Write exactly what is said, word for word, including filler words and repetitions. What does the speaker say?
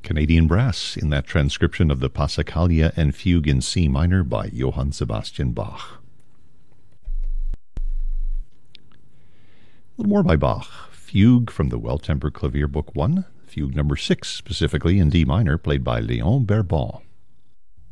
Canadian Brass in that transcription of the Passacaglia and Fugue in C minor by Johann Sebastian Bach. A little more by Bach. Fugue from the Well-Tempered Clavier Book one, Fugue number six, specifically in D minor, played by Léon Berbon.